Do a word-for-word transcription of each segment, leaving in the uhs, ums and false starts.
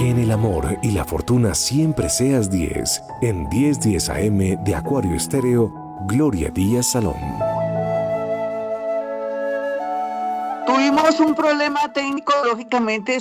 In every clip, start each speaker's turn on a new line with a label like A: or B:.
A: Que en el amor y la fortuna siempre seas diez. En diez diez A M de Acuario Estéreo, Gloria Díaz Salón.
B: Tuvimos un problema técnico, lógicamente,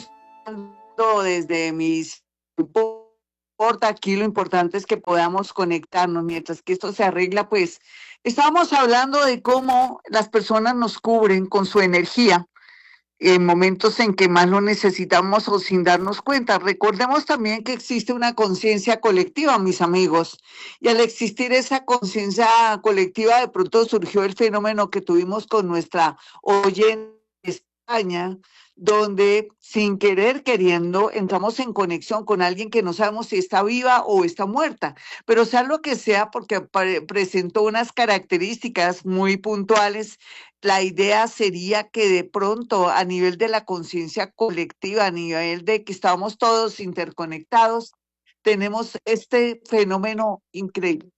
B: desde mis... importa, aquí lo importante es que podamos conectarnos. Mientras que esto se arregla, pues estábamos hablando de cómo las personas nos cubren con su energía en momentos en que más lo necesitamos o sin darnos cuenta. Recordemos también que existe una conciencia colectiva, mis amigos, y al existir esa conciencia colectiva, de pronto surgió el fenómeno que tuvimos con nuestra oyente de España, donde sin querer queriendo entramos en conexión con alguien que no sabemos si está viva o está muerta, pero sea lo que sea, porque pre- presentó unas características muy puntuales. La idea sería que de pronto a nivel de la conciencia colectiva, a nivel de que estamos todos interconectados, tenemos este fenómeno increíble.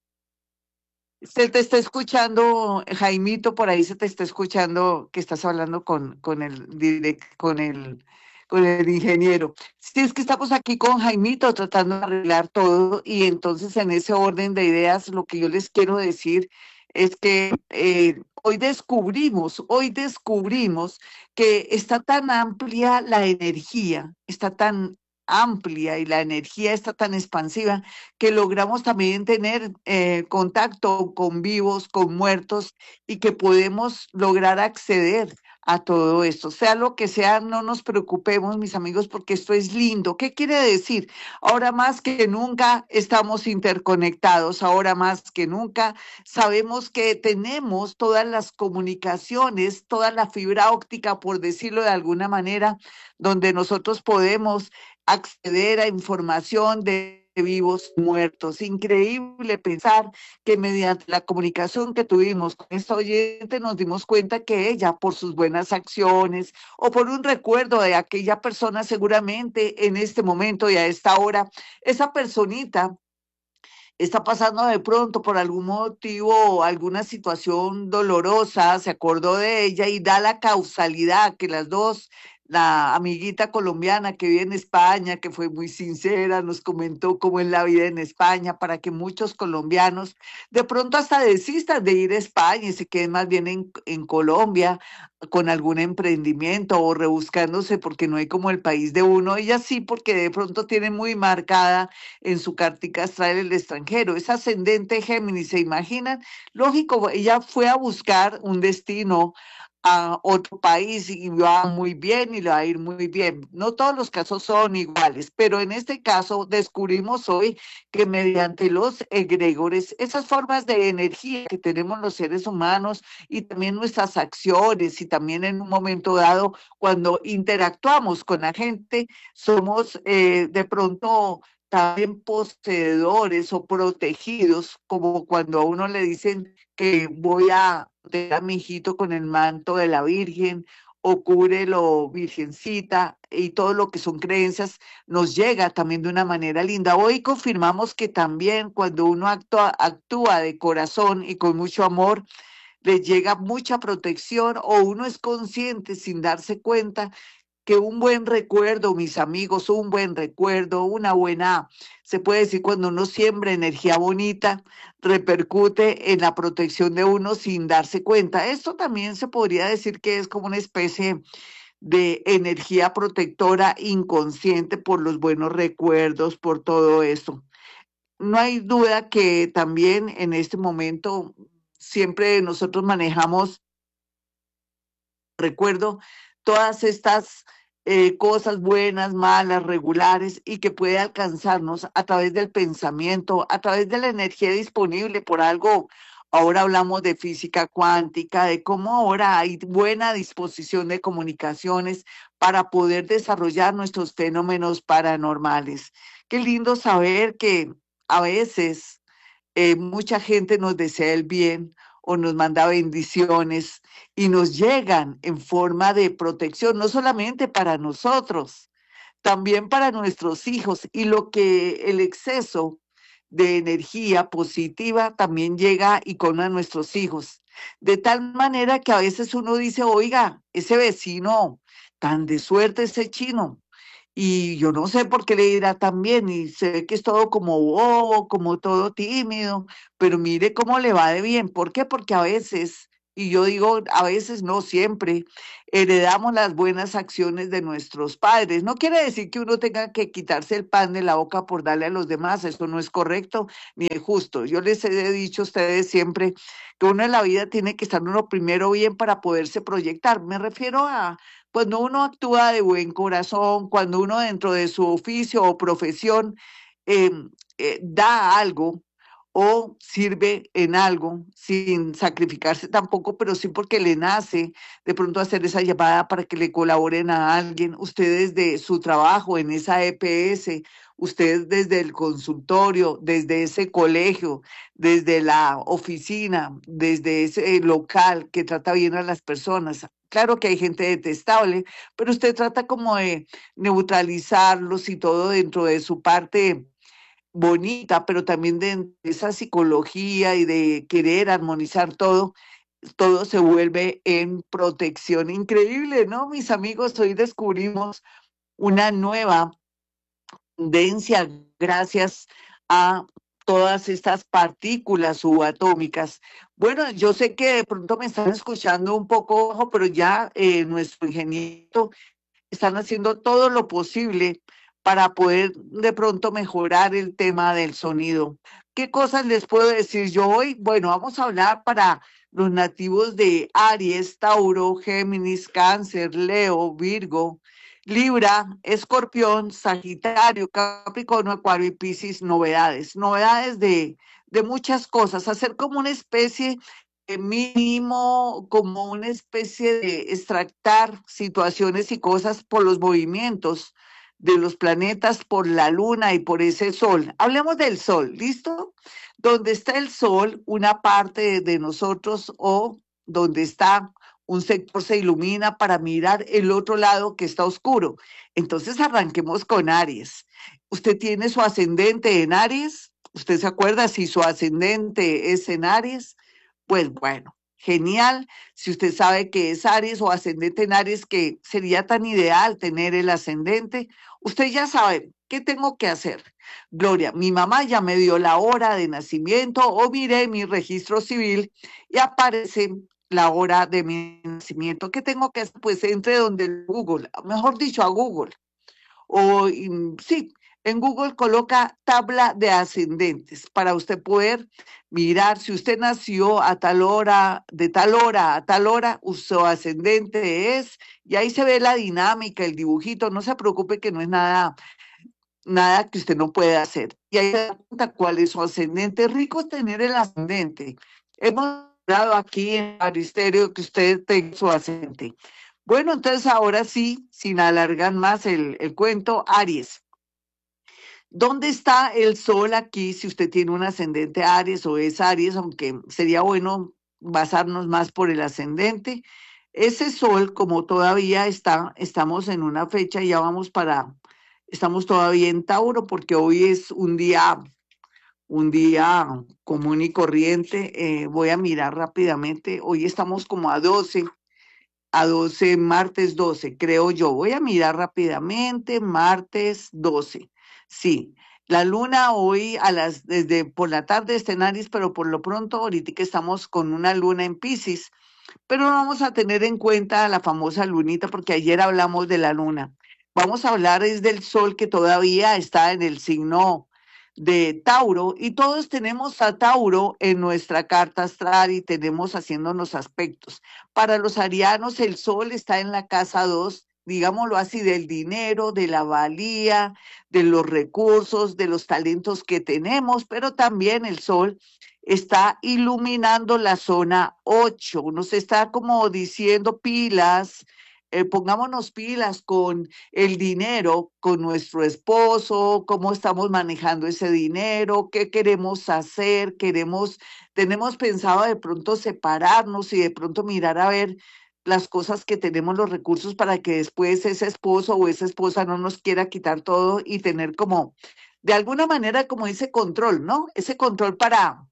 B: Se te está escuchando, Jaimito, por ahí se te está escuchando que estás hablando con, con el direct, con el, con el ingeniero. Sí, es que estamos aquí con Jaimito tratando de arreglar todo y entonces en ese orden de ideas lo que yo les quiero decir es que eh, hoy descubrimos, hoy descubrimos que está tan amplia la energía, está tan amplia y la energía está tan expansiva que logramos también tener eh, contacto con vivos, con muertos y que podemos lograr acceder a todo esto. Sea lo que sea, no nos preocupemos, mis amigos, porque esto es lindo. ¿Qué quiere decir? Ahora más que nunca estamos interconectados, ahora más que nunca sabemos que tenemos todas las comunicaciones, toda la fibra óptica, por decirlo de alguna manera, donde nosotros podemos acceder a información de vivos, muertos. Increíble pensar que mediante la comunicación que tuvimos con esta oyente nos dimos cuenta que ella, por sus buenas acciones o por un recuerdo de aquella persona, seguramente en este momento y a esta hora, esa personita está pasando de pronto por algún motivo o alguna situación dolorosa, se acordó de ella y da la causalidad que las dos, la amiguita colombiana que vive en España, que fue muy sincera, nos comentó cómo es la vida en España, para que muchos colombianos de pronto hasta desistan de ir a España y se queden más bien en, en Colombia con algún emprendimiento o rebuscándose porque no hay como el país de uno. Ella sí, porque de pronto tiene muy marcada en su cartica astral el extranjero. Es ascendente Géminis, ¿se imaginan? Lógico, ella fue a buscar un destino a otro país y va muy bien y le va a ir muy bien. No todos los casos son iguales, pero en este caso descubrimos hoy que mediante los egregores, esas formas de energía que tenemos los seres humanos y también nuestras acciones y también en un momento dado cuando interactuamos con la gente, somos eh, de pronto también poseedores o protegidos, como cuando a uno le dicen que voy a proteger a mi hijito con el manto de la Virgen o cúbrelo virgencita y todo lo que son creencias nos llega también de una manera linda. Hoy confirmamos que también cuando uno actúa, actúa de corazón y con mucho amor, le llega mucha protección o uno es consciente sin darse cuenta que un buen recuerdo, mis amigos, un buen recuerdo, una buena, se puede decir cuando uno siembra energía bonita, repercute en la protección de uno sin darse cuenta. Esto también se podría decir que es como una especie de energía protectora inconsciente por los buenos recuerdos, por todo esto. No hay duda que también en este momento siempre nosotros manejamos recuerdo todas estas eh, cosas buenas, malas, regulares y que puede alcanzarnos a través del pensamiento, a través de la energía disponible por algo. Ahora hablamos de física cuántica, de cómo ahora hay buena disposición de comunicaciones para poder desarrollar nuestros fenómenos paranormales. Qué lindo saber que a veces eh, mucha gente nos desea el bien o nos manda bendiciones y nos llegan en forma de protección, no solamente para nosotros, también para nuestros hijos. Y lo que el exceso de energía positiva también llega y con a nuestros hijos. De tal manera que a veces uno dice, oiga, ese vecino, tan de suerte ese chino, Y yo no sé por qué le irá tan bien y se ve que es todo como bobo, como todo tímido, pero mire cómo le va de bien. ¿Por qué? Porque a veces, y yo digo a veces, no siempre, heredamos las buenas acciones de nuestros padres. No quiere decir que uno tenga que quitarse el pan de la boca por darle a los demás, eso no es correcto ni es justo. Yo les he dicho a ustedes siempre que uno en la vida tiene que estar uno primero bien para poderse proyectar. Me refiero a cuando uno actúa de buen corazón, cuando uno dentro de su oficio o profesión eh, eh, da algo o sirve en algo sin sacrificarse tampoco, pero sí porque le nace de pronto hacer esa llamada para que le colaboren a alguien, ustedes de su trabajo en esa E P S, ustedes desde el consultorio, desde ese colegio, desde la oficina, desde ese local que trata bien a las personas. Claro que hay gente detestable, pero usted trata como de neutralizarlos y todo dentro de su parte bonita, pero también de esa psicología y de querer armonizar todo, todo se vuelve en protección. Increíble, ¿no? Mis amigos, hoy descubrimos una nueva tendencia gracias a todas estas partículas subatómicas. Bueno, yo sé que de pronto me están escuchando un poco ojo, pero ya eh, nuestro ingeniero están haciendo todo lo posible para poder de pronto mejorar el tema del sonido. ¿Qué cosas les puedo decir yo hoy? Bueno, vamos a hablar para los nativos de Aries, Tauro, Géminis, Cáncer, Leo, Virgo, Libra, Escorpión, Sagitario, Capricornio, Acuario y Piscis, novedades, novedades de, de muchas cosas, hacer como una especie eh, mínimo, como una especie de extractar situaciones y cosas por los movimientos de los planetas, por la luna y por ese sol. Hablemos del sol, ¿listo? Donde está el sol, una parte de nosotros o donde está un sector se ilumina para mirar el otro lado que está oscuro. Entonces arranquemos con Aries. ¿Usted tiene su ascendente en Aries? ¿Usted se acuerda si su ascendente es en Aries? Pues bueno, genial. Si usted sabe que es Aries o ascendente en Aries, que sería tan ideal tener el ascendente, usted ya sabe qué tengo que hacer. Gloria, mi mamá ya me dio la hora de nacimiento o miré mi registro civil y aparece la hora de mi nacimiento. ¿Qué tengo que hacer? Pues entre donde Google, mejor dicho, a Google o mm, sí, en Google coloca tabla de ascendentes para usted poder mirar si usted nació a tal hora, de tal hora a tal hora, su ascendente es, y ahí se ve la dinámica, el dibujito, no se preocupe que no es nada, nada que usted no pueda hacer. Y ahí se da cuenta cuál es su ascendente. Rico es tener el ascendente. Hemos hablado aquí en Aristerio que usted tenga su ascendente. Bueno, entonces ahora sí, sin alargar más el, el cuento, Aries. ¿Dónde está el sol aquí si usted tiene un ascendente Aries o es Aries, aunque sería bueno basarnos más por el ascendente? Ese sol, como todavía está, estamos en una fecha, ya vamos para, estamos todavía en Tauro, porque hoy es un día, un día común y corriente. Eh, voy a mirar rápidamente, hoy estamos como a doce a doce martes doce creo yo. Voy a mirar rápidamente, martes doce. Sí, la luna hoy a las, desde por la tarde está en Aries, pero por lo pronto ahorita que estamos con una luna en Piscis, pero no vamos a tener en cuenta la famosa lunita porque ayer hablamos de la luna. Vamos a hablar es del sol que todavía está en el signo de Tauro y todos tenemos a Tauro en nuestra carta astral y tenemos haciéndonos aspectos. Para los arianos el sol está en la casa dos, digámoslo así, del dinero, de la valía, de los recursos, de los talentos que tenemos, pero también el sol está iluminando la zona ocho. Nos está como diciendo pilas, eh, pongámonos pilas con el dinero, con nuestro esposo, cómo estamos manejando ese dinero, qué queremos hacer, queremos, tenemos pensado de pronto separarnos y de pronto mirar a ver las cosas que tenemos, los recursos para que después ese esposo o esa esposa no nos quiera quitar todo y tener como, de alguna manera, como ese control, ¿no? Ese control para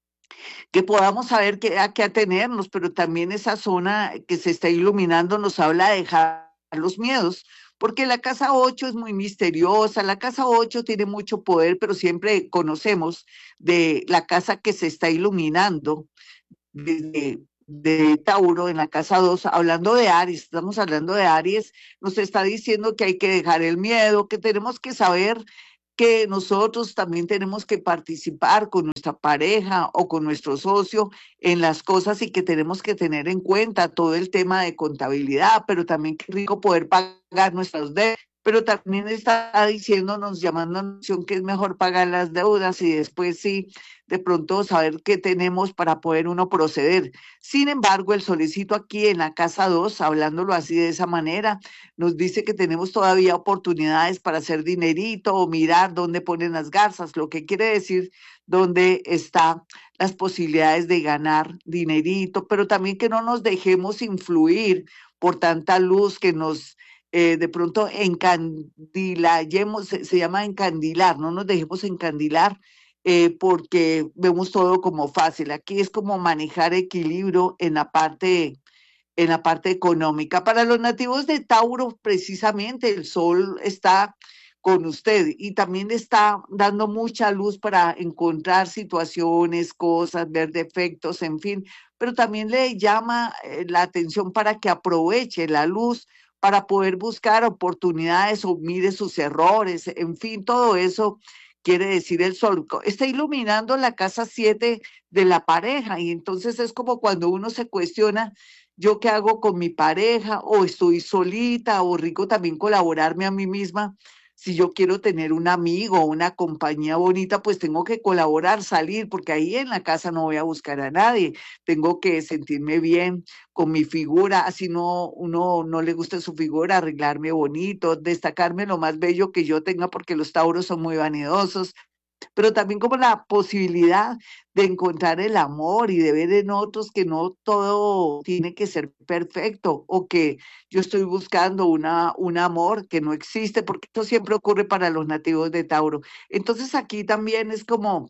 B: que podamos saber qué, a qué atenernos, pero también esa zona que se está iluminando nos habla de dejar los miedos. porque la casa ocho es muy misteriosa, la casa ocho tiene mucho poder, pero siempre conocemos de la casa que se está iluminando desde de Tauro en la casa dos, hablando de Aries, estamos hablando de Aries, nos está diciendo que hay que dejar el miedo, que tenemos que saber que nosotros también tenemos que participar con nuestra pareja o con nuestro socio en las cosas y que tenemos que tener en cuenta todo el tema de contabilidad, pero también qué rico poder pagar nuestras deudas, pero también está diciéndonos, llamando a la atención que es mejor pagar las deudas y después sí, de pronto saber qué tenemos para poder uno proceder. Sin embargo, el solicito aquí en la casa dos, hablándolo así de esa manera, nos dice que tenemos todavía oportunidades para hacer dinerito o mirar dónde ponen las garzas, lo que quiere decir dónde están las posibilidades de ganar dinerito, pero también que no nos dejemos influir por tanta luz que nos eh, de pronto encandilamos, se, se llama encandilar, no nos dejemos encandilar eh, porque vemos todo como fácil. Aquí es como manejar equilibrio en la parte en la parte económica. Para los nativos de Tauro, precisamente el sol está con usted y también está dando mucha luz para encontrar situaciones, cosas, ver defectos, en fin, pero también le llama eh, la atención para que aproveche la luz para poder buscar oportunidades o mire sus errores, en fin, todo eso quiere decir el sol. Está iluminando la casa siete de la pareja y entonces es como cuando uno se cuestiona yo qué hago con mi pareja, o estoy solita, o rico también colaborarme a mí misma. Si yo quiero tener un amigo, una compañía bonita, pues tengo que colaborar, salir, porque ahí en la casa no voy a buscar a nadie. Tengo que sentirme bien con mi figura, así no uno no le gusta su figura, arreglarme bonito, destacarme lo más bello que yo tenga, porque los tauros son muy vanidosos, pero también como la posibilidad de encontrar el amor y de ver en otros que no todo tiene que ser perfecto o que yo estoy buscando una, un amor que no existe, porque esto siempre ocurre para los nativos de Tauro. Entonces aquí también es como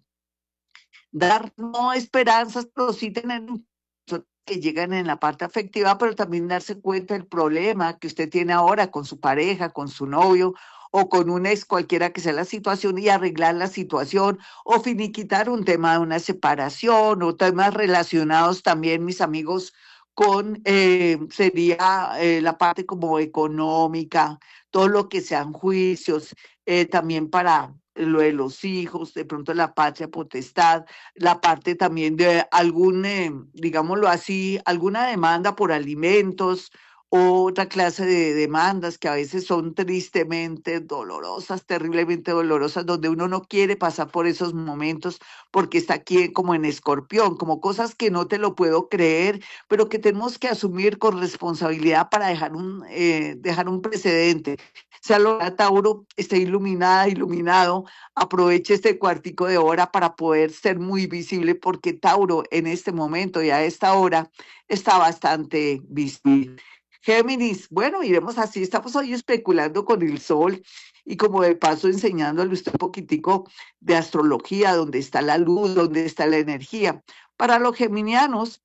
B: dar no esperanzas, pero sí tener que llegan en la parte afectiva, pero también darse cuenta del problema que usted tiene ahora con su pareja, con su novio o con un ex, cualquiera que sea la situación, y arreglar la situación o finiquitar un tema de una separación o temas relacionados también, mis amigos, con, eh, sería eh, la parte como económica, todo lo que sean juicios, eh, también para lo de los hijos, de pronto la patria potestad, la parte también de algún, eh, digámoslo así, alguna demanda por alimentos, o otra clase de demandas que a veces son tristemente dolorosas, terriblemente dolorosas, donde uno no quiere pasar por esos momentos porque está aquí como en escorpión, como cosas que no te lo puedo creer, pero que tenemos que asumir con responsabilidad para dejar un, eh, dejar un precedente. Sea lo que Tauro esté iluminada, iluminado, aproveche este cuartico de hora para poder ser muy visible, porque Tauro en este momento y a esta hora está bastante visible. Géminis, bueno, iremos así, estamos hoy especulando con el sol y como de paso enseñándole usted un poquitico de astrología, dónde está la luz, dónde está la energía. Para los geminianos,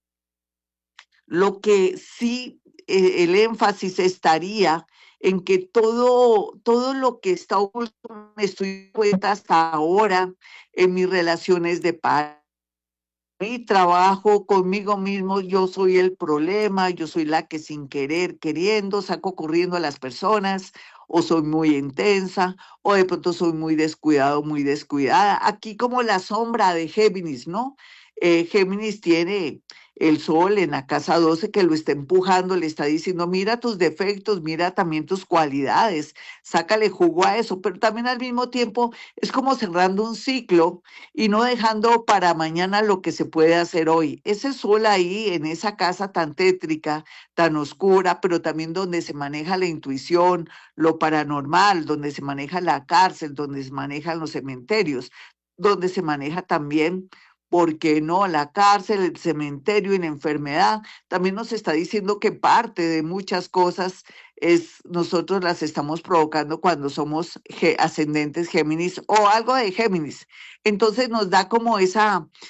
B: lo que sí, eh, el énfasis estaría en que todo, todo lo que está oculto me estoy dando cuenta hasta ahora en mis relaciones de paz. Mi trabajo conmigo mismo, yo soy el problema, yo soy la que sin querer, queriendo, saco corriendo a las personas, o soy muy intensa, o de pronto soy muy descuidado, muy descuidada. Aquí como la sombra de Géminis, ¿no? Eh, Géminis tiene el sol en la casa doce que lo está empujando, le está diciendo, mira tus defectos, mira también tus cualidades, sácale jugo a eso, pero también al mismo tiempo es como cerrando un ciclo y no dejando para mañana lo que se puede hacer hoy. Ese sol ahí, en esa casa tan tétrica, tan oscura, pero también donde se maneja la intuición, lo paranormal, donde se maneja la cárcel, donde se manejan los cementerios, donde se maneja también, ¿por qué no? La cárcel, el cementerio y la enfermedad. También nos está diciendo que parte de muchas cosas es nosotros las estamos provocando cuando somos ascendentes Géminis o algo de Géminis. Entonces nos da como esa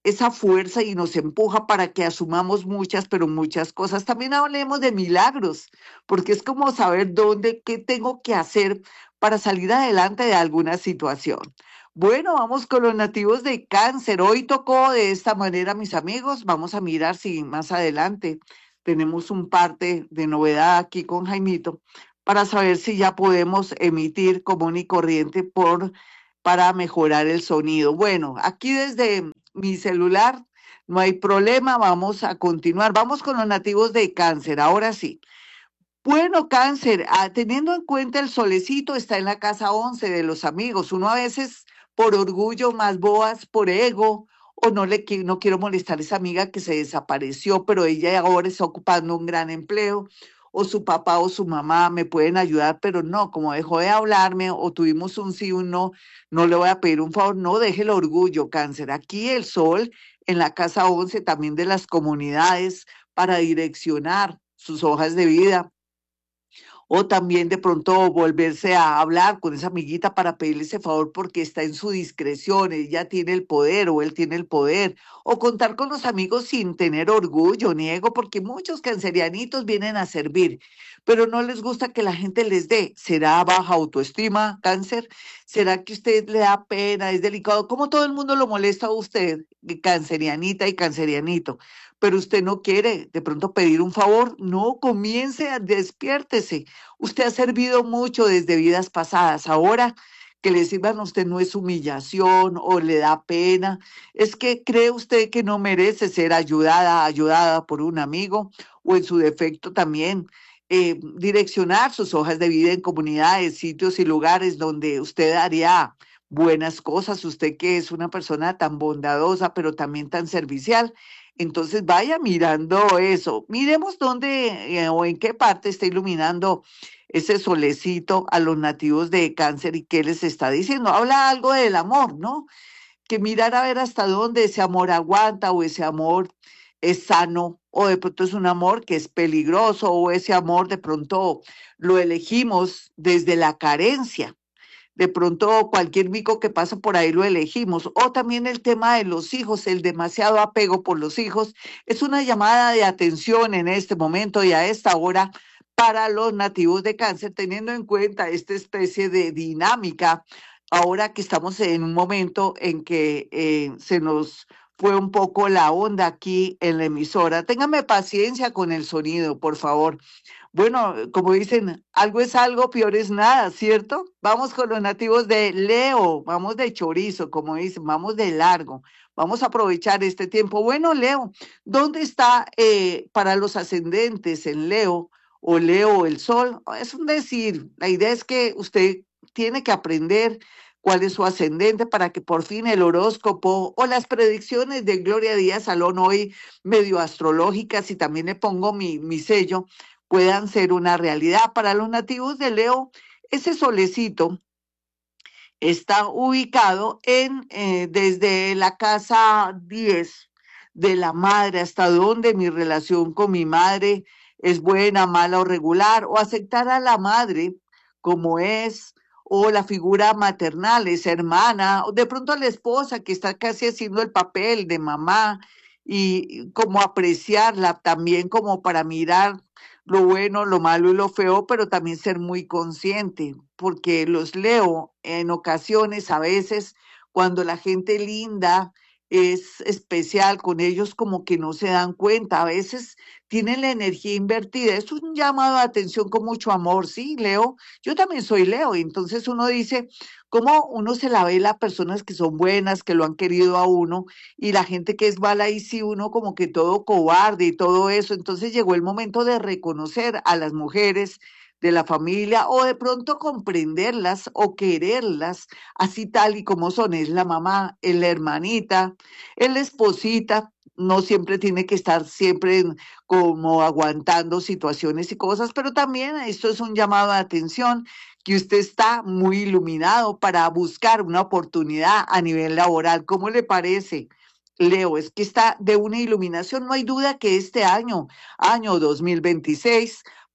B: esa fuerza y nos empuja para que asumamos muchas, pero muchas cosas. También hablemos de milagros, porque es como saber dónde, qué tengo que hacer para salir adelante de alguna situación. Bueno, vamos con los nativos de cáncer. Hoy tocó de esta manera, mis amigos. Vamos a mirar si más adelante tenemos un parte de novedad aquí con Jaimito para saber si ya podemos emitir común y corriente por, para mejorar el sonido. Bueno, aquí desde mi celular no hay problema, vamos a continuar. Vamos con los nativos de cáncer, ahora sí. Bueno, cáncer, ah, teniendo en cuenta el solecito está en la casa once de los amigos. Uno a veces por orgullo, más boas, por ego, o no le qui- no quiero molestar a esa amiga que se desapareció, pero ella ahora está ocupando un gran empleo, o su papá o su mamá me pueden ayudar, pero no, como dejó de hablarme o tuvimos un sí, un no, no le voy a pedir un favor, no deje el orgullo, cáncer. Aquí el sol en la casa once también de las comunidades para direccionar sus hojas de vida o también de pronto volverse a hablar con esa amiguita para pedirle ese favor porque está en su discreción, ella tiene el poder o él tiene el poder, o contar con los amigos sin tener orgullo ni ego, porque muchos cancerianitos vienen a servir, pero no les gusta que la gente les dé. ¿Será baja autoestima, cáncer? ¿Será que usted le da pena, es delicado? ¿Cómo todo el mundo lo molesta a usted, cancerianita y cancerianito? Pero usted no quiere de pronto pedir un favor, no, comience, a despiértese. Usted ha servido mucho desde vidas pasadas. Ahora que le sirvan a usted no es humillación o le da pena. Es que cree usted que no merece ser ayudada, ayudada por un amigo o en su defecto también. eh, direccionar sus hojas de vida en comunidades, sitios y lugares donde usted haría buenas cosas, usted que es una persona tan bondadosa, pero también tan servicial. Entonces vaya mirando eso. Miremos dónde eh, o en qué parte está iluminando ese solecito a los nativos de cáncer y qué les está diciendo. Habla algo del amor, ¿no? Que mirar a ver hasta dónde ese amor aguanta o ese amor es sano o de pronto es un amor que es peligroso o ese amor de pronto lo elegimos desde la carencia. De pronto cualquier mico que pasa por ahí lo elegimos. O también el tema de los hijos, el demasiado apego por los hijos. Es una llamada de atención en este momento y a esta hora para los nativos de cáncer, teniendo en cuenta esta especie de dinámica, ahora que estamos en un momento en que eh, se nos fue un poco la onda aquí en la emisora. Téngame paciencia con el sonido, por favor. Bueno, como dicen, algo es algo, peor es nada, ¿cierto? Vamos con los nativos de Leo, vamos de chorizo, como dicen, vamos de largo. Vamos a aprovechar este tiempo. Bueno, Leo, ¿dónde está eh, para los ascendentes en Leo o Leo el Sol? Es un decir, la idea es que usted tiene que aprender cuál es su ascendente para que por fin el horóscopo o las predicciones de Gloria Díaz Salón hoy medio astrológicas y también le pongo mi, mi sello puedan ser una realidad. Para los nativos de Leo, ese solecito está ubicado en eh, desde la casa diez de la madre, hasta donde mi relación con mi madre es buena, mala o regular, o aceptar a la madre como es, o la figura maternal, es hermana, o de pronto la esposa que está casi haciendo el papel de mamá, y como apreciarla también como para mirar lo bueno, lo malo y lo feo, pero también ser muy consciente, porque los leo en ocasiones, a veces, cuando la gente linda es especial con ellos, como que no se dan cuenta, a veces tienen la energía invertida. Es un llamado de atención con mucho amor, sí, Leo. Yo también soy Leo, y entonces uno dice, ¿cómo uno se la ve las personas que son buenas, que lo han querido a uno? Y la gente que es mala y sí uno como que todo cobarde y todo eso. Entonces llegó el momento de reconocer a las mujeres de la familia o de pronto comprenderlas o quererlas así tal y como son. Es la mamá, es la hermanita, es la esposita. No siempre tiene que estar siempre en- como aguantando situaciones y cosas, pero también esto es un llamado de atención que usted está muy iluminado para buscar una oportunidad a nivel laboral. ¿Cómo le parece? Leo, es que está de una iluminación, no hay duda que este año, año dos mil veintiséis,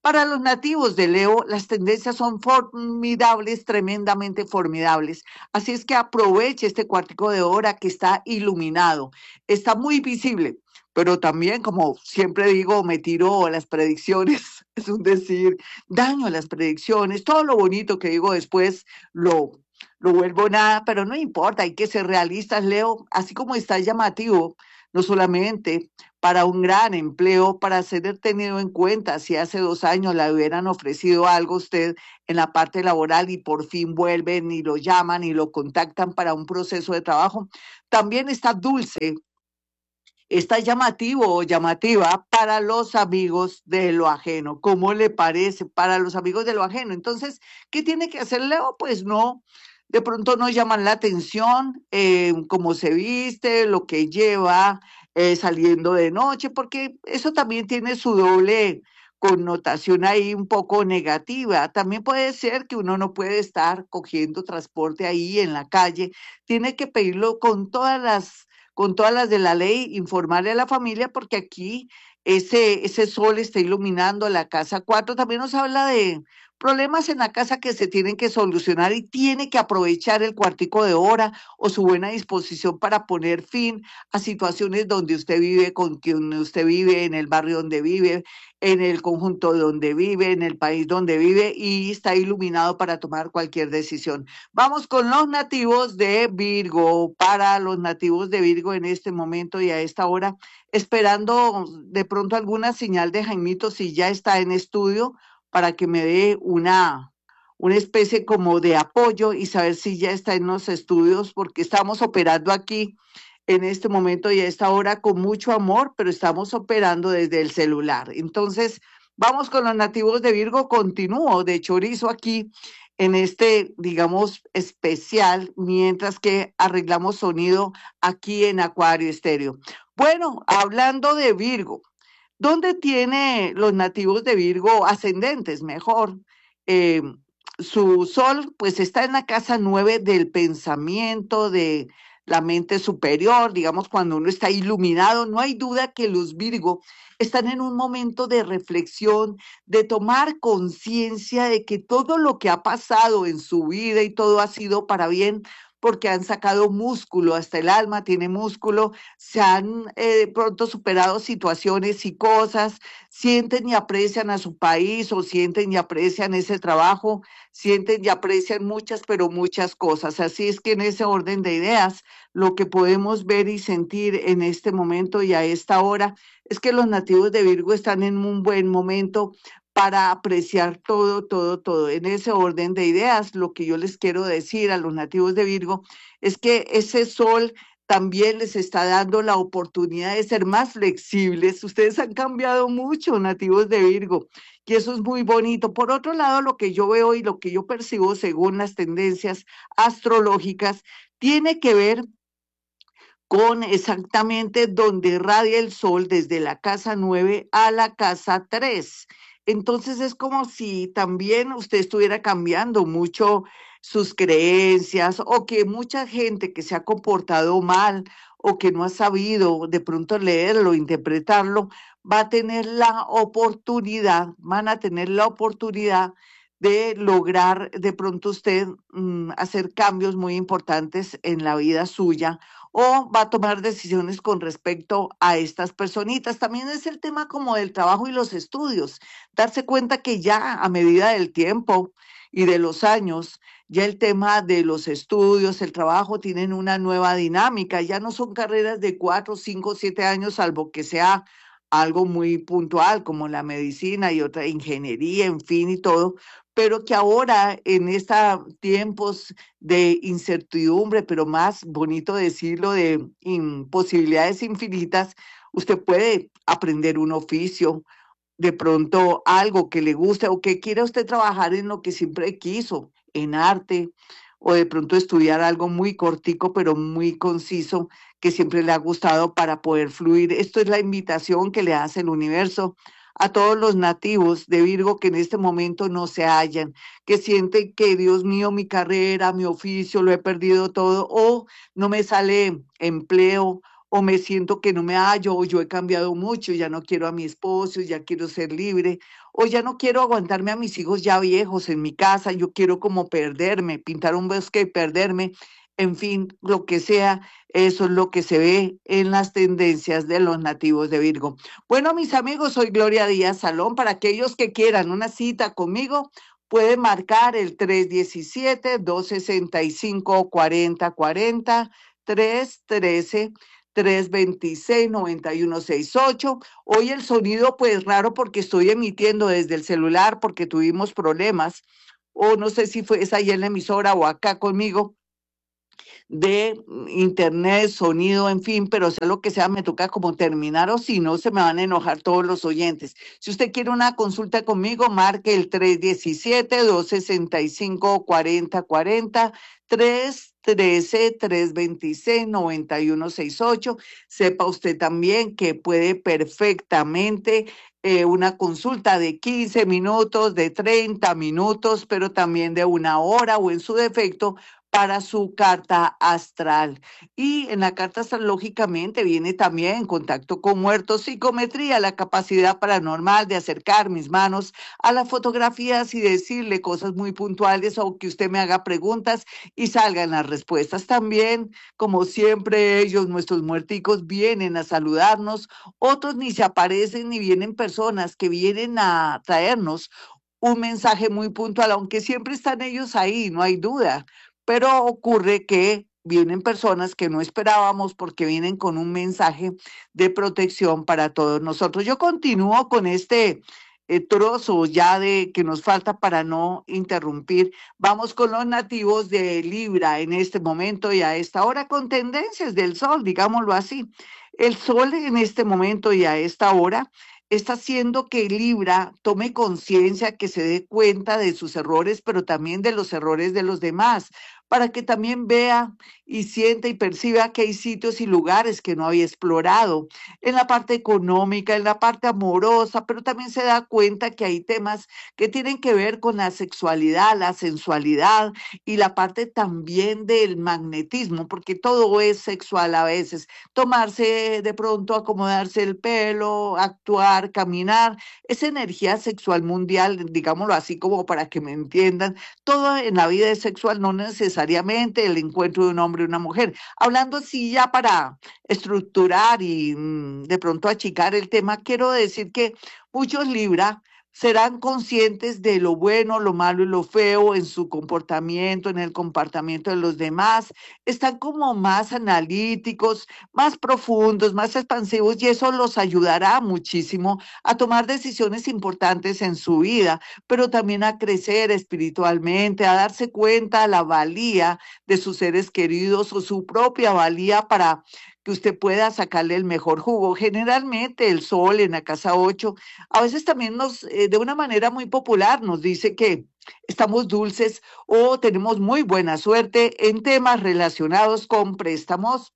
B: Para los nativos de Leo, las tendencias son formidables, tremendamente formidables. Así es que aproveche este cuartico de hora que está iluminado, está muy visible, pero también, como siempre digo, me tiro a las predicciones, es un decir, daño a las predicciones, todo lo bonito que digo después lo, lo vuelvo nada, pero no importa, hay que ser realistas, Leo, así como está llamativo, no solamente para un gran empleo, para ser tenido en cuenta. Si hace dos años le hubieran ofrecido algo a usted en la parte laboral y por fin vuelven y lo llaman y lo contactan para un proceso de trabajo, también está dulce, está llamativo o llamativa para los amigos de lo ajeno. ¿Cómo le parece para los amigos de lo ajeno? Entonces, ¿qué tiene que hacer Leo? Pues no, de pronto no llaman la atención, eh, cómo se viste, lo que lleva, eh, saliendo de noche, porque eso también tiene su doble connotación ahí un poco negativa. También puede ser que uno no puede estar cogiendo transporte ahí en la calle, tiene que pedirlo con todas las con todas las de la ley, informarle a la familia porque aquí ese, ese sol está iluminando la casa cuatro. También nos habla de problemas en la casa que se tienen que solucionar y tiene que aprovechar el cuartico de hora o su buena disposición para poner fin a situaciones donde usted vive, con quien usted vive, en el barrio donde vive, en el conjunto donde vive, en el país donde vive y está iluminado para tomar cualquier decisión. Vamos con los nativos de Virgo. Para los nativos de Virgo en este momento y a esta hora, esperando de pronto alguna señal de Jaimito si ya está en estudio para que me dé una, una especie como de apoyo y saber si ya está en los estudios, porque estamos operando aquí en este momento y a esta hora con mucho amor, pero estamos operando desde el celular. Entonces, vamos con los nativos de Virgo. Continúo de chorizo aquí en este, digamos, especial, mientras que arreglamos sonido aquí en Acuario Estéreo. Bueno, hablando de Virgo, ¿dónde tiene los nativos de Virgo ascendentes? Mejor, eh, su sol, pues está en la casa nueve del pensamiento, de la mente superior, digamos, cuando uno está iluminado, no hay duda que los Virgo están en un momento de reflexión, de tomar conciencia de que todo lo que ha pasado en su vida y todo ha sido para bien, porque han sacado músculo, hasta el alma tiene músculo, se han eh, pronto superado situaciones y cosas, sienten y aprecian a su país o sienten y aprecian ese trabajo, sienten y aprecian muchas, pero muchas cosas. Así es que en ese orden de ideas, lo que podemos ver y sentir en este momento y a esta hora es que los nativos de Virgo están en un buen momento para apreciar todo, todo, todo. En ese orden de ideas, lo que yo les quiero decir a los nativos de Virgo es que ese sol también les está dando la oportunidad de ser más flexibles. Ustedes han cambiado mucho, nativos de Virgo, y eso es muy bonito. Por otro lado, lo que yo veo y lo que yo percibo según las tendencias astrológicas tiene que ver con exactamente donde irradia el sol desde la casa nueve a la casa tres. Entonces es como si también usted estuviera cambiando mucho sus creencias o que mucha gente que se ha comportado mal o que no ha sabido de pronto leerlo, interpretarlo, va a tener la oportunidad, van a tener la oportunidad de lograr de pronto usted mm, hacer cambios muy importantes en la vida suya o va a tomar decisiones con respecto a estas personitas. También es el tema como del trabajo y los estudios, darse cuenta que ya a medida del tiempo y de los años, ya el tema de los estudios, el trabajo tienen una nueva dinámica, ya no son carreras de cuatro, cinco, siete años, salvo que sea algo muy puntual como la medicina y otra ingeniería, en fin y todo, pero que ahora en estos tiempos de incertidumbre, pero más bonito decirlo, de imposibilidades infinitas, usted puede aprender un oficio, de pronto algo que le guste o que quiera usted trabajar en lo que siempre quiso, en arte, o de pronto estudiar algo muy cortico, pero muy conciso, que siempre le ha gustado para poder fluir. Esto es la invitación que le hace el universo a todos los nativos de Virgo que en este momento no se hallan, que sienten que, Dios mío, mi carrera, mi oficio, lo he perdido todo, o no me sale empleo, o me siento que no me hallo, o yo he cambiado mucho, ya no quiero a mi esposo, ya quiero ser libre, o ya no quiero aguantarme a mis hijos ya viejos en mi casa, yo quiero como perderme, pintar un bosque y perderme, en fin, lo que sea, eso es lo que se ve en las tendencias de los nativos de Virgo. Bueno, mis amigos, soy Gloria Díaz Salón. Para aquellos que quieran una cita conmigo, pueden marcar el tres diecisiete, dos sesenta y cinco, cuarenta cuarenta, tres trece, tres veintiséis, noventa y uno sesenta y ocho. Hoy el sonido pues raro porque estoy emitiendo desde el celular porque tuvimos problemas, o no sé si fue es ahí en la emisora o acá conmigo, de internet, sonido, en fin, pero sea lo que sea, me toca como terminar o si no, se me van a enojar todos los oyentes. Si usted quiere una consulta conmigo, marque el tres diecisiete, dos sesenta y cinco, cuarenta cuarenta, tres trece, tres veintiséis, noventa y uno sesenta y ocho. Sepa usted también que puede perfectamente eh, una consulta de quince minutos, de treinta minutos, pero también de una hora o en su defecto para su carta astral. Y en la carta astral, lógicamente, viene también contacto con muertos, psicometría, la capacidad paranormal de acercar mis manos a las fotografías y decirle cosas muy puntuales o que usted me haga preguntas y salgan las respuestas. También, como siempre, ellos, nuestros muerticos, vienen a saludarnos, otros ni se aparecen ni vienen personas que vienen a traernos un mensaje muy puntual, aunque siempre están ellos ahí, no hay duda, pero ocurre que vienen personas que no esperábamos porque vienen con un mensaje de protección para todos nosotros. Yo continúo con este eh, trozo ya de que nos falta para no interrumpir. Vamos con los nativos de Libra en este momento y a esta hora con tendencias del sol, digámoslo así. El sol en este momento y a esta hora está haciendo que Libra tome conciencia, que se dé cuenta de sus errores, pero también de los errores de los demás, para que también vea y sienta y perciba que hay sitios y lugares que no había explorado, en la parte económica, en la parte amorosa, pero también se da cuenta que hay temas que tienen que ver con la sexualidad, la sensualidad y la parte también del magnetismo, porque todo es sexual a veces. Tomarse de pronto, acomodarse el pelo, actuar, caminar, esa energía sexual mundial, digámoslo así como para que me entiendan, todo en la vida es sexual, no necesariamente el encuentro de un hombre y una mujer. Hablando así ya para estructurar y mm, de pronto achicar el tema, quiero decir que muchos Libra serán conscientes de lo bueno, lo malo y lo feo en su comportamiento, en el comportamiento de los demás. Están como más analíticos, más profundos, más expansivos y eso los ayudará muchísimo a tomar decisiones importantes en su vida, pero también a crecer espiritualmente, a darse cuenta la valía de sus seres queridos o su propia valía para que usted pueda sacarle el mejor jugo. Generalmente el sol en la casa ocho a veces también nos, eh, de una manera muy popular, nos dice que estamos dulces o tenemos muy buena suerte en temas relacionados con préstamos,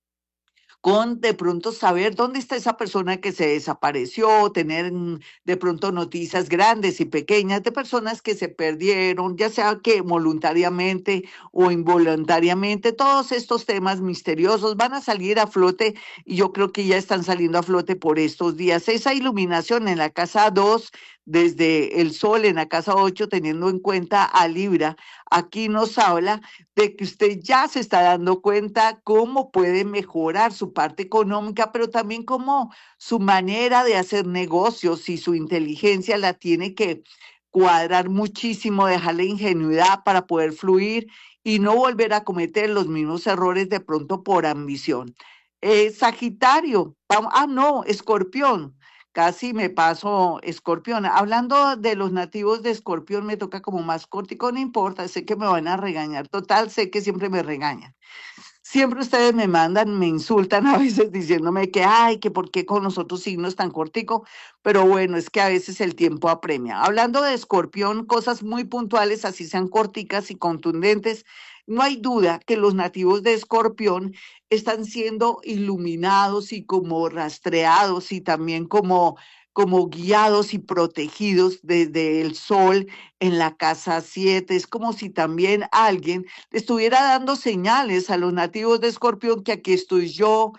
B: con de pronto saber dónde está esa persona que se desapareció, tener mm, de pronto noticias grandes y pequeñas de personas que se perdieron, ya sea que voluntariamente o involuntariamente, todos estos temas misteriosos van a salir a flote y yo creo que ya están saliendo a flote por estos días. Esa iluminación en la casa dos, desde el sol en la casa ocho, teniendo en cuenta a Libra, aquí nos habla de que usted ya se está dando cuenta cómo puede mejorar su parte económica, pero también cómo su manera de hacer negocios y su inteligencia la tiene que cuadrar muchísimo, dejarle ingenuidad para poder fluir y no volver a cometer los mismos errores de pronto por ambición. Eh, Sagitario, vamos, ah, no, Escorpión. Casi me paso Escorpión. Hablando de los nativos de Escorpión, me toca como más cortico, no importa, sé que me van a regañar. Total, sé que siempre me regañan. Siempre ustedes me mandan, me insultan a veces diciéndome que, ay, que por qué con los otros signos tan cortico, pero bueno, es que a veces el tiempo apremia. Hablando de Escorpión, cosas muy puntuales, así sean corticas y contundentes, no hay duda que los nativos de Escorpión están siendo iluminados y como rastreados y también como como guiados y protegidos desde el sol en la casa siete. Es como si también alguien le estuviera dando señales a los nativos de Escorpión que aquí estoy yo,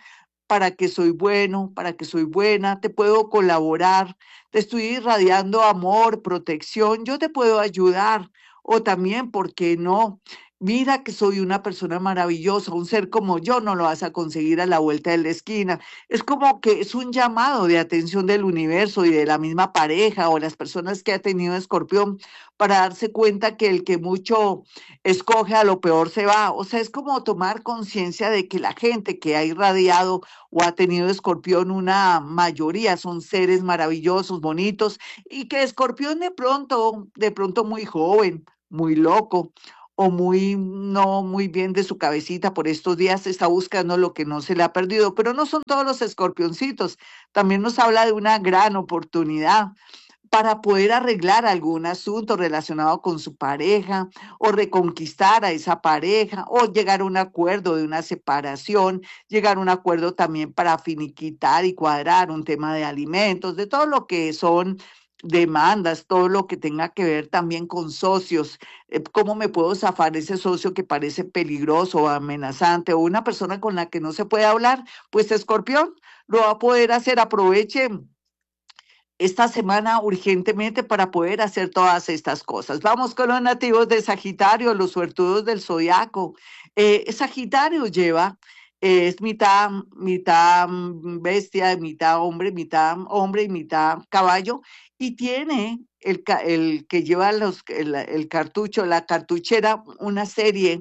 B: para que soy bueno, para que soy buena, te puedo colaborar, te estoy irradiando amor, protección, yo te puedo ayudar. O también, ¿por qué no? Mira que soy una persona maravillosa, un ser como yo no lo vas a conseguir a la vuelta de la esquina. Es como que es un llamado de atención del universo y de la misma pareja o las personas que ha tenido Escorpión para darse cuenta que el que mucho escoge a lo peor se va. O sea, es como tomar conciencia de que la gente que ha irradiado o ha tenido Escorpión, una mayoría son seres maravillosos, bonitos, y que Escorpión de pronto, de pronto muy joven, muy loco o muy no muy bien de su cabecita por estos días está buscando lo que no se le ha perdido, pero no son todos los escorpioncitos. También nos habla de una gran oportunidad para poder arreglar algún asunto relacionado con su pareja o reconquistar a esa pareja o llegar a un acuerdo de una separación, llegar a un acuerdo también para finiquitar y cuadrar un tema de alimentos, de todo lo que son demandas, todo lo que tenga que ver también con socios, eh, cómo me puedo zafar ese socio que parece peligroso o amenazante o una persona con la que no se puede hablar, pues Escorpión lo va a poder hacer, aproveche esta semana urgentemente para poder hacer todas estas cosas. Vamos con los nativos de Sagitario, los suertudos del zodiaco. Eh, Sagitario lleva, eh, es mitad, mitad mm, bestia, mitad hombre, mitad hombre y mitad caballo, y tiene el, ca- el que lleva los, el, el cartucho, la cartuchera, una serie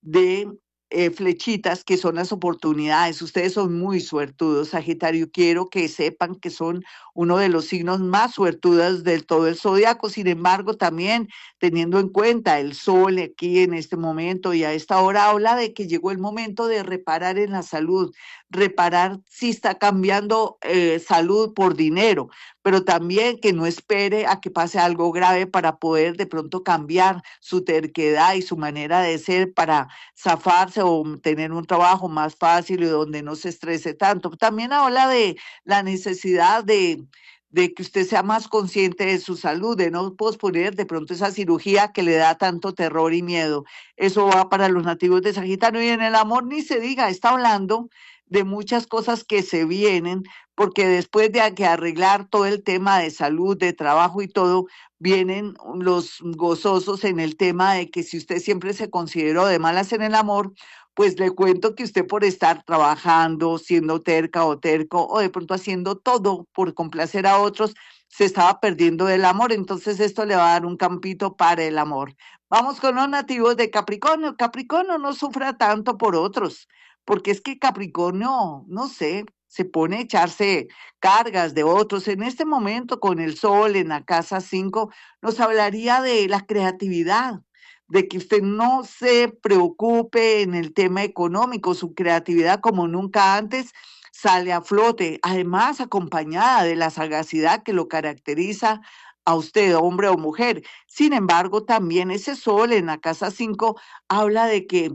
B: de eh, flechitas que son las oportunidades. Ustedes son muy suertudos, Sagitario. Quiero que sepan que son uno de los signos más suertudos del todo el zodiaco. Sin embargo, también teniendo en cuenta el sol aquí en este momento y a esta hora, habla de que llegó el momento de reparar en la salud, reparar si está cambiando eh, salud por dinero, pero también que no espere a que pase algo grave para poder de pronto cambiar su terquedad y su manera de ser para zafarse o tener un trabajo más fácil y donde no se estrese tanto. También habla de la necesidad de, de que usted sea más consciente de su salud, de no posponer de pronto esa cirugía que le da tanto terror y miedo. Eso va para los nativos de Sagitario y en el amor ni se diga, está hablando de muchas cosas que se vienen, porque después de que arreglar todo el tema de salud, de trabajo y todo, vienen los gozosos en el tema de que si usted siempre se consideró de malas en el amor, pues le cuento que usted por estar trabajando, siendo terca o terco, o de pronto haciendo todo por complacer a otros, se estaba perdiendo del amor. Entonces esto le va a dar un campito para el amor. Vamos con los nativos de Capricornio. Capricornio no sufra tanto por otros, porque es que Capricornio, no sé, se pone a echarse cargas de otros. En este momento, con el sol en la casa cinco, nos hablaría de la creatividad, de que usted no se preocupe en el tema económico, su creatividad como nunca antes sale a flote, además acompañada de la sagacidad que lo caracteriza a usted, hombre o mujer. Sin embargo, también ese sol en la casa cinco habla de que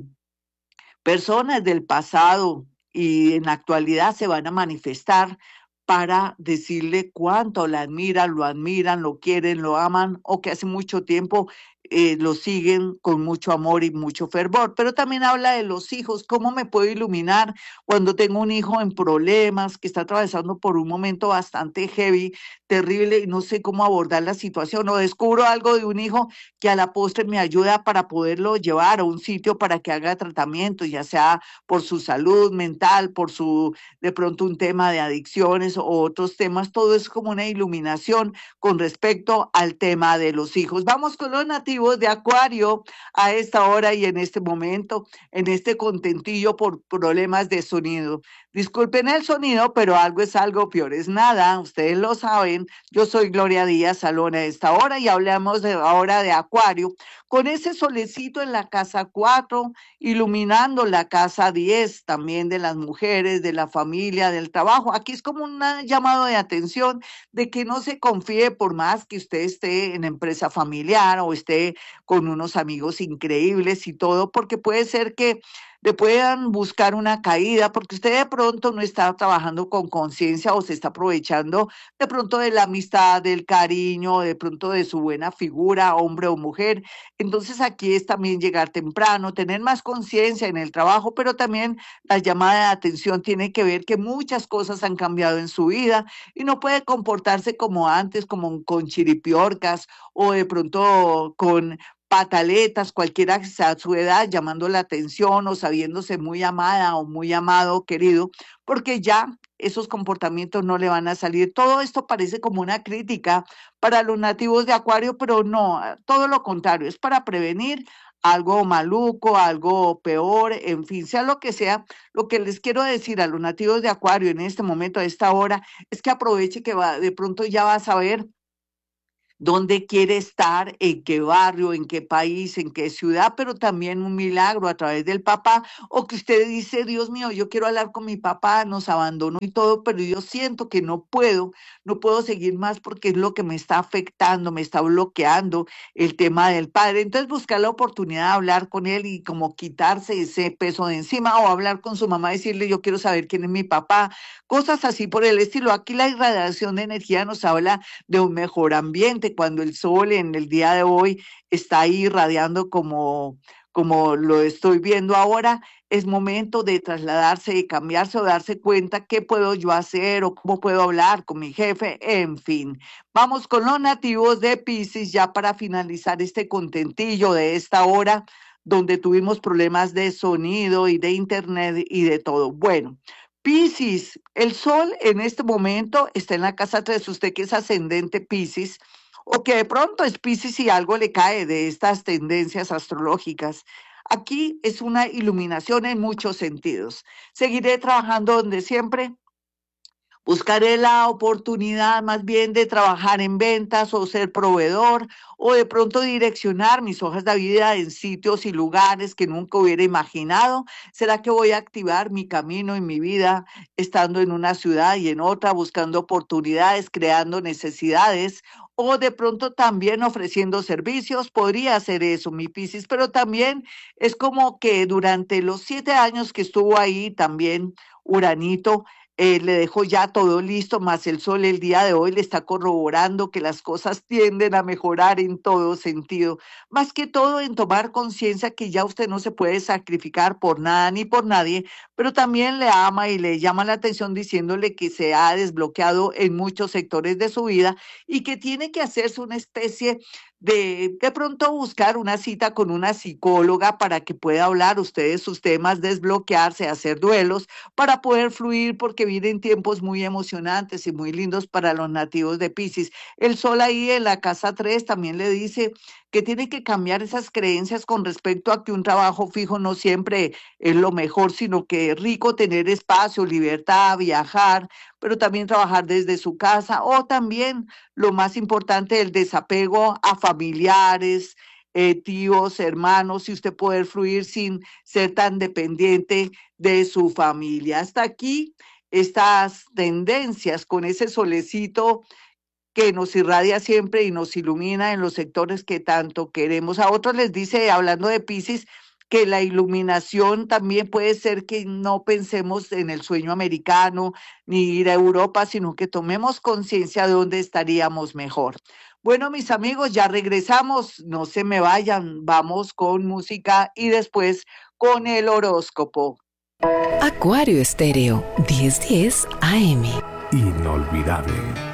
B: personas del pasado y en la actualidad se van a manifestar para decirle cuánto la admiran, lo admiran, lo quieren, lo aman o que hace mucho tiempo eh, lo siguen con mucho amor y mucho fervor. Pero también habla de los hijos, cómo me puedo iluminar cuando tengo un hijo en problemas, que está atravesando por un momento bastante heavy, terrible y no sé cómo abordar la situación o descubro algo de un hijo que a la postre me ayuda para poderlo llevar a un sitio para que haga tratamiento, ya sea por su salud mental, por su, de pronto un tema de adicciones o otros temas, todo es como una iluminación con respecto al tema de los hijos. Vamos con los nativos de Acuario a esta hora y en este momento, en este contentillo por problemas de sonido. Disculpen el sonido, pero algo es algo, peor es nada, ustedes lo saben. Yo soy Gloria Díaz Salón a esta hora y hablamos de ahora de Acuario, con ese solecito en la casa cuatro, iluminando la casa diez, también de las mujeres, de la familia, del trabajo. Aquí es como un llamado de atención de que no se confíe por más que usted esté en empresa familiar o esté con unos amigos increíbles y todo, porque puede ser que le puedan buscar una caída, porque usted de pronto no está trabajando con conciencia o se está aprovechando de pronto de la amistad, del cariño, de pronto de su buena figura, hombre o mujer. Entonces aquí es también llegar temprano, tener más conciencia en el trabajo, pero también la llamada de atención tiene que ver que muchas cosas han cambiado en su vida y no puede comportarse como antes, como con chiripiorcas o de pronto con pataletas, cualquiera que sea su edad, llamando la atención o sabiéndose muy amada o muy amado, querido, porque ya esos comportamientos no le van a salir. Todo esto parece como una crítica para los nativos de Acuario, pero no, todo lo contrario, es para prevenir algo maluco, algo peor, en fin, sea lo que sea. Lo que les quiero decir a los nativos de Acuario en este momento, a esta hora, es que aproveche que va, de pronto ya va a saber dónde quiere estar, en qué barrio, en qué país, en qué ciudad, pero también un milagro a través del papá, o que usted dice, Dios mío, yo quiero hablar con mi papá, nos abandonó y todo, pero yo siento que no puedo, no puedo seguir más porque es lo que me está afectando, me está bloqueando el tema del padre. Entonces buscar la oportunidad de hablar con él y como quitarse ese peso de encima, o hablar con su mamá, decirle, yo quiero saber quién es mi papá, cosas así por el estilo. Aquí la irradiación de energía nos habla de un mejor ambiente, cuando el sol en el día de hoy está ahí irradiando como, como lo estoy viendo ahora. Es momento de trasladarse, de cambiarse o darse cuenta qué puedo yo hacer o cómo puedo hablar con mi jefe, en fin. Vamos con los nativos de Piscis ya para finalizar este contentillo de esta hora donde tuvimos problemas de sonido y de internet y de todo. Bueno, Piscis, el sol en este momento está en la casa tres, usted que es ascendente Piscis, o que de pronto es Piscis y algo le cae de estas tendencias astrológicas. Aquí es una iluminación en muchos sentidos. Seguiré trabajando donde siempre. Buscaré la oportunidad más bien de trabajar en ventas o ser proveedor o de pronto direccionar mis hojas de vida en sitios y lugares que nunca hubiera imaginado. ¿Será que voy a activar mi camino en mi vida estando en una ciudad y en otra, buscando oportunidades, creando necesidades? O de pronto también ofreciendo servicios, podría hacer eso, mi Piscis, pero también es como que durante los siete años que estuvo ahí también Uranito, eh, le dejó ya todo listo, más el sol el día de hoy le está corroborando que las cosas tienden a mejorar en todo sentido, más que todo en tomar conciencia que ya usted no se puede sacrificar por nada ni por nadie, pero también le ama y le llama la atención diciéndole que se ha desbloqueado en muchos sectores de su vida y que tiene que hacerse una especie de de pronto buscar una cita con una psicóloga para que pueda hablar usted de sus temas, desbloquearse, hacer duelos para poder fluir, porque vienen tiempos muy emocionantes y muy lindos para los nativos de Piscis. El sol ahí en la casa tres también le dice que tiene que cambiar esas creencias con respecto a que un trabajo fijo no siempre es lo mejor, sino que es rico tener espacio, libertad, viajar, pero también trabajar desde su casa, o también lo más importante, el desapego a familiares, eh, tíos, hermanos, y usted poder fluir sin ser tan dependiente de su familia. Hasta aquí estas tendencias con ese solecito que nos irradia siempre y nos ilumina en los sectores que tanto queremos. A otros les dice, hablando de Piscis, que la iluminación también puede ser que no pensemos en el sueño americano ni ir a Europa, sino que tomemos conciencia de dónde estaríamos mejor. Bueno, mis amigos, ya regresamos, no se me vayan, vamos con música y después con el horóscopo.
C: Acuario Estéreo, diez diez A M.
A: Inolvidable.